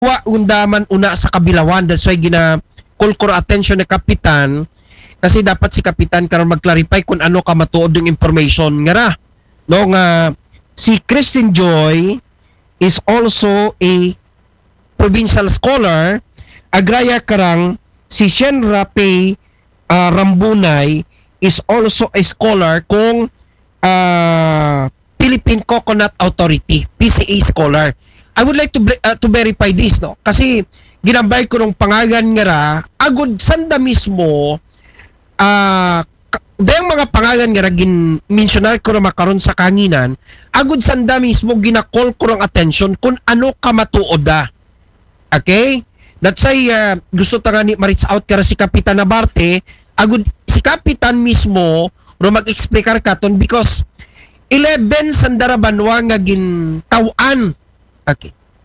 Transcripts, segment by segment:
wa undaman una sa kabilawan. That's why gina-call ko attention ni Kapitan kasi dapat si Kapitan karon mag-clarify kung ano ka matuod yung information nga ra. No nga si Christine Joy is also a provincial scholar. Agraya karang si Shenra Pay Rambunay is also a scholar kung Philippine Coconut Authority, PCA scholar. I would like to verify this, no? Kasi ginambay ko ng pangalan nga ra, agud sanda mismo, dayang mga pangalan nga ra gin-mentionar ko na makaron sa kanginan, agud sanda mismo ginakol ko ng attention kung ano ka matuod da. Okay? That's why gusto ta nga ni ma-reach out ka ra si Kapitan Nabarte, agud si Kapitan mismo ro mag-explicar katon because 11 sandara banwa nga gintawan. Okay.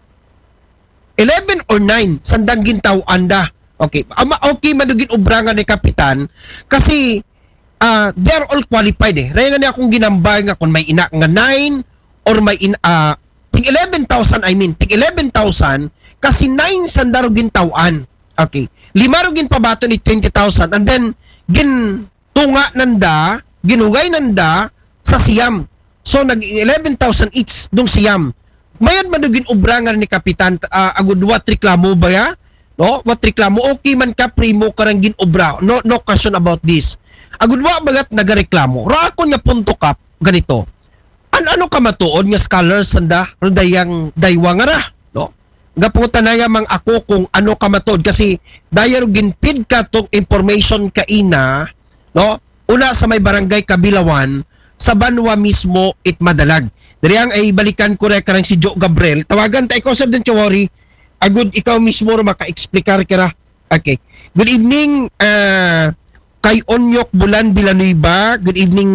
11 or 9 sandang gintawan da. Okay. Okay madugin ubrangan ni Kapitan kasi they're all qualified eh. Raya nga akong ginambay nga kung may ina nga 9 or may tig 11,000 tig 11,000 kasi 9 sandaro gintawan. Okay. 5 ro ginpabato ni 20,000 and then gintunga nanda, ginugay nanda sa siyam. So nag 11,000 each dong siyam. Mayad madugin ubrangan ni Kapitan agud wat reklamo ba ya? No? Wat reklamo okay man ka primo karang ginobra. No question about this. Agud wa bagat nagareklamo. Ra ako nga punto kap ganito. Ano ka matuod nga scholars sanda ro dayang daywa nga ra, no? Gaputa na nga mang ako kung ano ka matuod kasi dayon ginpid ka tong information kaina, no? Una sa may barangay Kabilawan sa Banwa mismo it madalag. Diri ang ay balikan ko rek karang si Joe Gabriel. Tawagan ta ikaw sir, don't you worry. Agud ikaw mismo ro maka-explicar kira. Okay. Good evening kay Onyok Bulan Villanueva. Good evening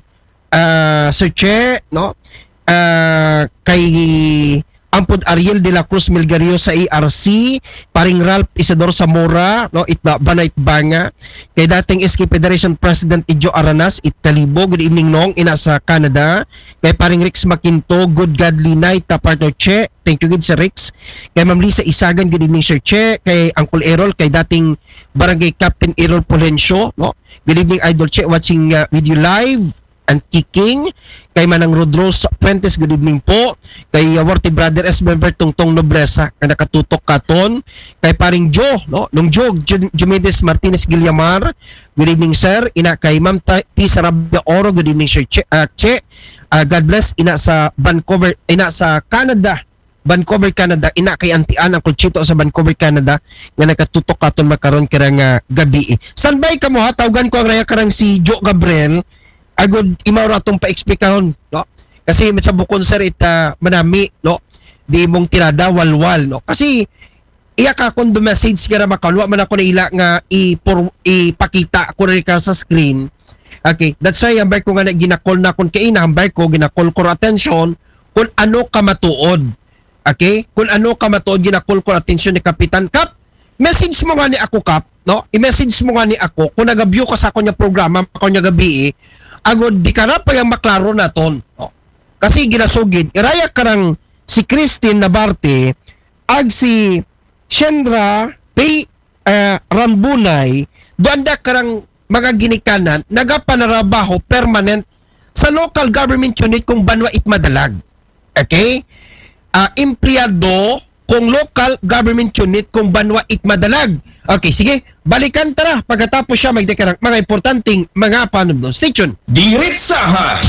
Sir Che, no? Kay Ampod Ariel de la Cruz Melgario sa ARC, paring Ralph Isidor Zamora, no? Itna Banay Banga, kay dating SK Federation President Ijo Aranas, Itkalibo, good evening nong, ina sa Canada, kay paring Rex Makinto, good godly night, partner Che, thank you good Sir Rex, kay Ma'am Lisa Isagan, good evening Sir Che, kay Uncle Errol, kay dating Barangay Captain Errol Polencio, no? Good evening Idol Che, watching with you live, and kicking kay Manang Rodros Fuentes, good evening po, kay Warty Brother S. Member Tungtong Nobresa na nakatutok katon, kay paring Joe, no? Nung Joe Jumedes Martinez Guillamar, good evening sir, ina kay Ma'am T. Sarabia Oro, good evening sir Che, God bless, ina sa Vancouver, ina sa Canada, Vancouver, Canada, ina kay Antian ang Kulchito sa Vancouver, Canada nga nakatutok katon makaron karang gabi. Standby ka mo ha, tawagan ko ang raya karang si Joe Gabriel agud imaw ratong pa-explikaron, no? Kasi sa bukon sir manami, no? Di mong tirada walwal, no? Kasi iya ka kung message ka na makalwa man ako na ila nga ipakita ko rin ka sa screen. Okay, that's why hambay ko nga ginakol na kung kaina, hambay ko ginakol ko attention kung ano ka matuod. Okay? Kung ano ka matuod, ginakol ko attention ni Kapitan Kap. Message mo nga ni ako Kap, no? I-message mo nga ni ako kung nag-view ka sa ako niya programa, ako niya gabi agod di ka na pa yung maklaro na ton. Oh. Kasi ginasugid, iraya karang si Christine Nabarte ag si Shenra Pay Rambunay doon da karang mga ginikanan nagapanarabaho permanent sa local government unit kung Banwa Itmadalag. Okay? Empleyado kung local government unit kung Banwa Itmadalag. Okay, sige. Balikan tara pagkatapos siya magdekarang mga importanteng mga panumdum. Stay tuned. Diretsahan!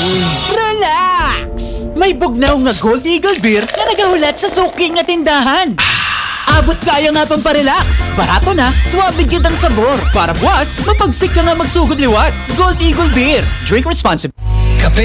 Relax! May bugnaw nga Gold Eagle Beer na nagahulat sa suking nga tindahan. Abot kaya nga pang pa-relax. Barato na, suwabig kitang sabor. Para buwas, mapagsik ka nga magsugod liwat. Gold Eagle Beer. Drink responsibly.